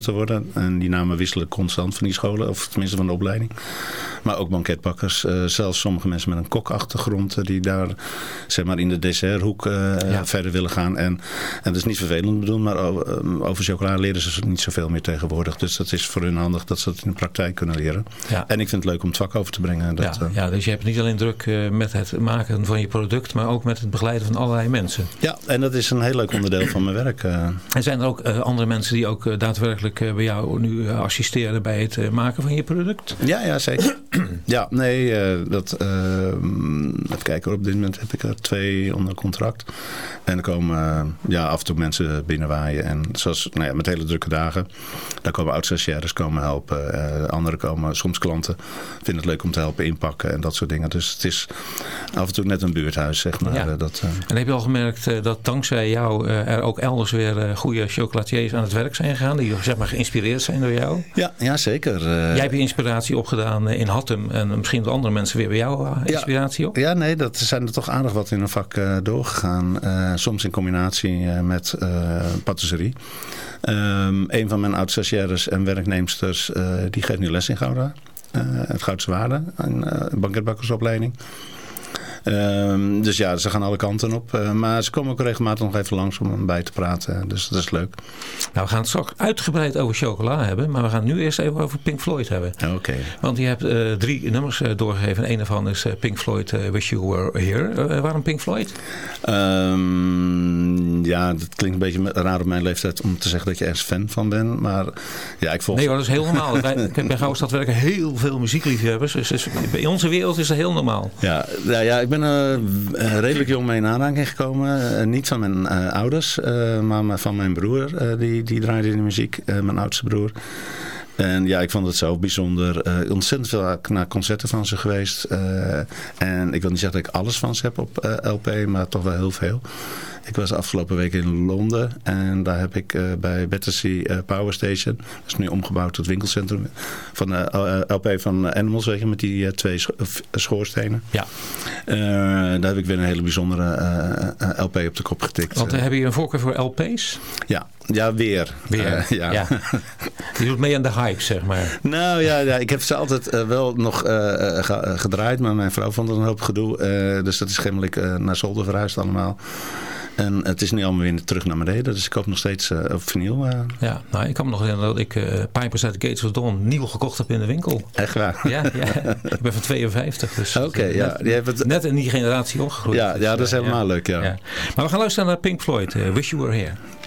te worden. En die namen wisselen constant van die scholen, of tenminste van de opleiding. Maar ook banketbakkers. Zelfs sommige mensen met een kokachtergrond die daar zeg maar in de desserthoek verder willen gaan. En dat is niet vervelend bedoeld, maar over chocola leren ze niet zoveel meer tegenwoordig. Dus dat is voor hun handig dat ze dat in de praktijk kunnen leren. Ja. En ik vind het leuk om het vak over te brengen. Dus je hebt niet alleen druk met het maken van je product, maar ook met het begeleiden van allerlei mensen. Ja, en dat is een heel leuk onderdeel van mijn werk. En zijn er ook andere mensen die ook daadwerkelijk bij jou nu assisteren bij het maken van je product? Ja, zeker. Ja, nee, even kijken, op dit moment heb ik er 2 onder contract. En er komen af en toe mensen binnenwaaien. En zoals met hele drukke dagen, daar komen oud-stagiaires komen helpen. Anderen komen, soms klanten vinden het leuk om te helpen inpakken en dat soort dingen. Dus het is af en toe net een buurthuis, zeg maar. Ja. En heb je al gemerkt dat dankzij jou er ook elders weer goede chocolatiers aan het werk zijn gegaan, die zeg maar geïnspireerd zijn door jou? Ja, zeker. Jij hebt je inspiratie opgedaan in Hattem en misschien de andere mensen weer bij jou inspiratie op? Ja, nee, dat zijn er toch aardig wat in een vak doorgegaan. Soms in combinatie met patisserie. Een van mijn oud-stagiaires en werknemsters die geeft nu les in Gouda. Het Goudse Waarde, een banketbakkersopleiding. Dus ja, ze gaan alle kanten op. Maar ze komen ook regelmatig nog even langs om bij te praten. Dus dat is leuk. Nou, we gaan het straks uitgebreid over chocola hebben. Maar we gaan het nu eerst even over Pink Floyd hebben. Oké. Want je hebt 3 nummers doorgegeven. En een daarvan is Pink Floyd, Wish You Were Here. Waarom Pink Floyd? Ja, dat klinkt een beetje raar op mijn leeftijd om te zeggen dat je ergens fan van bent. Maar ja, ik volg... Nee, dat is heel normaal. Bij Gouwstad werken heel veel muziekliefhebbers. Dus in onze wereld is dat heel normaal. Ja, ik ben redelijk jong mee in aanraking gekomen. Niet van mijn ouders, maar van mijn broer. Die draaide in de muziek, mijn oudste broer. En ja, ik vond het zo bijzonder. Ontzettend veel naar concerten van ze geweest. En ik wil niet zeggen dat ik alles van ze heb op LP, maar toch wel heel veel. Ik was de afgelopen week in Londen en daar heb ik bij Battersea Power Station, dat is nu omgebouwd tot winkelcentrum, van de LP van Animals, weet je, met die 2 schoorstenen. Ja. Daar heb ik weer een hele bijzondere LP op de kop getikt. Want heb je een voorkeur voor LP's? Ja, weer. Ja. Je doet mee aan de hype, zeg maar. Nou ja, ik heb ze altijd wel nog gedraaid, maar mijn vrouw vond het een hoop gedoe. Dus dat is gemmelijk naar zolder verhuisd allemaal. En het is nu allemaal weer terug naar beneden. Dus ik koop nog steeds op vinyl. Ja, nou, ik kan me nog herinneren dat ik Pipers at the Gates of Dawn nieuw gekocht heb in de winkel. Echt waar? Ja. Ik ben van 52. Dus Oké, ja. Net in die generatie opgegroeid. Ja, dat is helemaal leuk, ja. Maar we gaan luisteren naar Pink Floyd. Wish You Were Here.